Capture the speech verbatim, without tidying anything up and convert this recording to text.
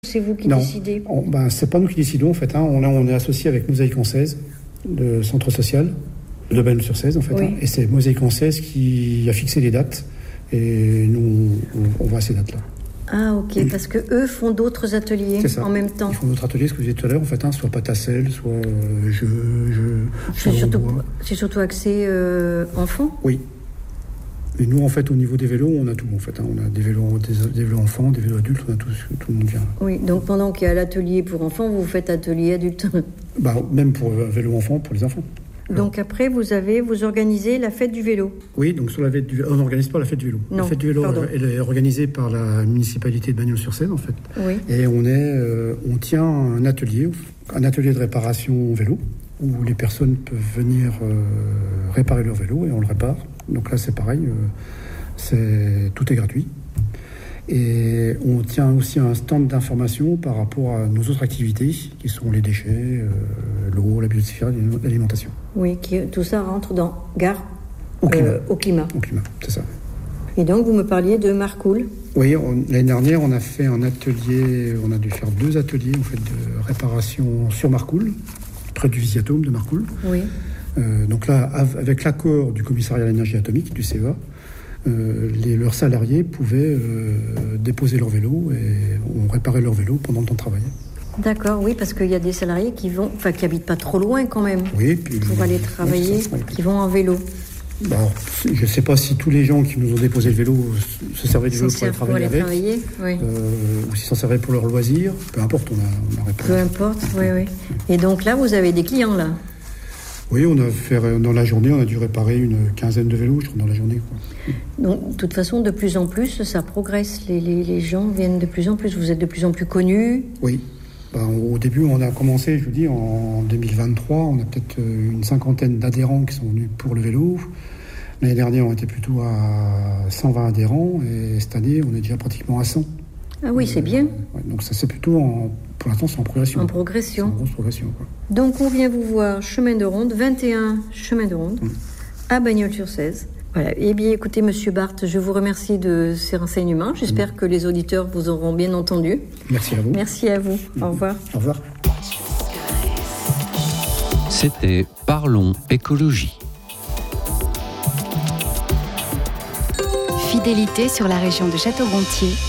C'est vous qui non, décidez? on, ben, c'est pas nous qui décidons en fait. Hein. On, a, on est associé avec Mosaïque en seize, le centre social de Bagnols-sur-Cèze en fait. Oui. Hein. Et c'est Mosaïque en seize qui a fixé les dates. Et nous, on, on va à ces dates-là. Ah ok, mmh. Parce que eux font d'autres ateliers en même temps. Ils font d'autres ateliers, ce que vous disiez tout à l'heure, en fait, hein, soit pâte à sel, soit euh, jeu, jeu. C'est surtout, c'est surtout axé euh, enfants. Oui. Et nous, en fait, au niveau des vélos, on a tout, en fait. Hein. On a des vélos, des, des vélos enfants, des vélos adultes, on a tout, tout le monde vient. Oui, donc pendant qu'il y a l'atelier pour enfants, vous faites atelier adulte. Bah, même pour un vélo enfant, pour les enfants. Donc après, vous avez, vous organisez la fête du vélo. Oui, donc sur la fête du vélo, on n'organise pas la fête du vélo. Non, la fête du vélo, pardon. Elle est organisée par la municipalité de Bagnols-sur-Cèze, en fait. Oui. Et on est, euh, on tient un atelier, un atelier de réparation vélo, où les personnes peuvent venir euh, réparer leur vélo et on le répare. Donc là, c'est pareil, euh, c'est tout est gratuit. Et on tient aussi un stand d'information par rapport à nos autres activités, qui sont les déchets, euh, l'eau, la biosphère, l'alimentation. Oui, qui, tout ça rentre dans Gare au climat. Euh, au climat. Au climat, c'est ça. Et donc, vous me parliez de Marcoule. Oui, on, l'année dernière, on a fait un atelier, on a dû faire deux ateliers en fait, de réparation sur Marcoule, près du Visiatome de Marcoule. Oui. Euh, donc là, avec l'accord du commissariat à l'énergie atomique, du C E A, Euh, les, leurs salariés pouvaient euh, déposer leur vélo et on réparait leur vélo pendant le temps de travail. D'accord, oui, parce qu'il y a des salariés qui vont, enfin qui habitent pas trop loin quand même, oui, puis, pour aller travailler, oui, ça, oui. qui vont en vélo. Bah, alors, je ne sais pas si tous les gens qui nous ont déposé le vélo se servaient du vélo pour aller travailler, aller avec, travailler oui. euh, ou s'ils s'en servaient pour leur loisir, peu importe, on a, on a réparé. Peu importe, oui, oui. Et donc là, vous avez des clients là. Oui, on a fait, dans la journée, on a dû réparer une quinzaine de vélos, je trouve, dans la journée. Quoi. Donc, de toute façon, de plus en plus, ça progresse. Les, les, les gens viennent de plus en plus. Vous êtes de plus en plus connus. Oui. Ben, au début, on a commencé, je vous dis, en deux mille vingt-trois. On a peut-être une cinquantaine d'adhérents qui sont venus pour le vélo. L'année dernière, on était plutôt à cent vingt adhérents. Et cette année, on est déjà pratiquement à cent. Ah oui, euh, c'est bien. Ouais, donc ça, c'est plutôt, en, pour l'instant, c'est en progression. En progression. C'est en grosse progression, quoi. Donc, on vient vous voir, chemin de Ronde, vingt et un chemin de Ronde, mmh. à Bagnols-sur-Cèze. Voilà. Eh bien, écoutez, Monsieur Barthes, je vous remercie de ces renseignements. J'espère mmh. que les auditeurs vous auront bien entendu. Merci à vous. Merci à vous. Mmh. Au revoir. Au revoir. C'était Parlons écologie. Fidélité sur la région de Château-Gontier.